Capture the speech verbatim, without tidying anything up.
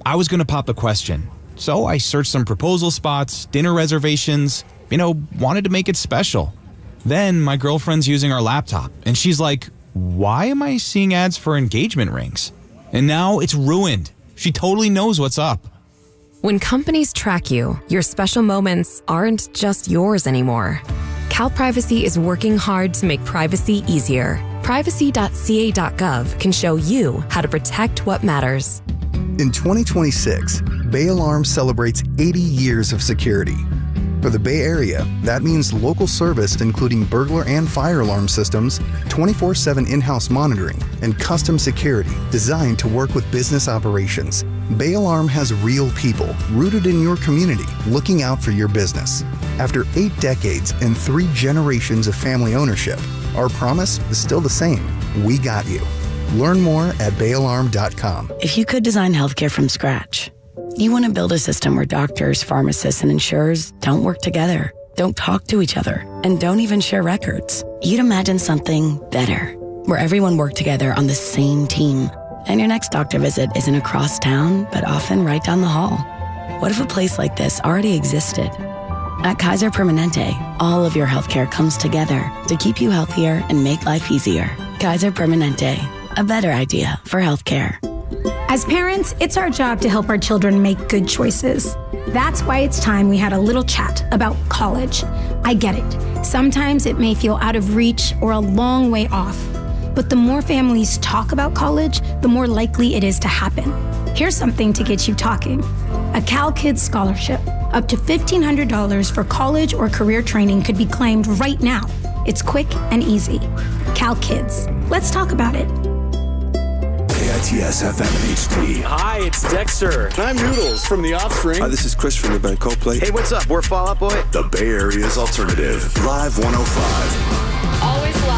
I was going to pop the question. So I searched some proposal spots, dinner reservations, you know, wanted to make it special. Then my girlfriend's using our laptop, and she's like, why am I seeing ads for engagement rings? And now it's ruined. She totally knows what's up. When companies track you, your special moments aren't just yours anymore. CalPrivacy is working hard to make privacy easier. privacy dot c a dot gov can show you how to protect what matters. In twenty twenty-six, Bay Alarm celebrates eighty years of security. For the Bay Area, that means local service including burglar and fire alarm systems, twenty-four seven in-house monitoring, and custom security designed to work with business operations. Bay Alarm has real people rooted in your community looking out for your business. After eight decades and three generations of family ownership, our promise is still the same. We got you. Learn more at bay alarm dot com. If you could design healthcare from scratch, you want to build a system where doctors, pharmacists, and insurers don't work together, don't talk to each other, and don't even share records. You'd imagine something better, where everyone worked together on the same team, and your next doctor visit isn't across town, but often right down the hall. What if a place like this already existed? At Kaiser Permanente, all of your healthcare comes together to keep you healthier and make life easier. Kaiser Permanente, a better idea for healthcare. As parents, it's our job to help our children make good choices. That's why it's time we had a little chat about college. I get it. Sometimes it may feel out of reach or a long way off. But the more families talk about college, the more likely it is to happen. Here's something to get you talking. A Cal Kids Scholarship. Up to fifteen hundred dollars for college or career training could be claimed right now. It's quick and easy. Cal Kids. Let's talk about it. K I T S F M H D. Hi, it's Dexter. And I'm Noodles from The Offspring. Hi, this is Chris from the band Coldplay. Hey, what's up? We're Fall Out Boy. The Bay Area's alternative. Live one oh five. Always love.